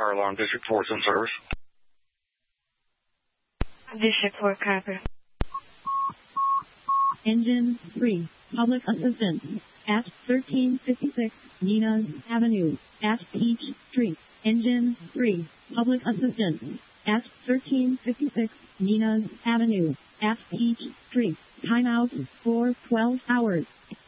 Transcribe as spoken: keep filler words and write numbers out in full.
Fire Alarm District four is in service. District four, copy. Engine three, public assistance at thirteen fifty-six Nina's Avenue at Peach Street. Engine three, public assistance at thirteen fifty-six Nina's Avenue at Peach Street. Timeout for twelve hours.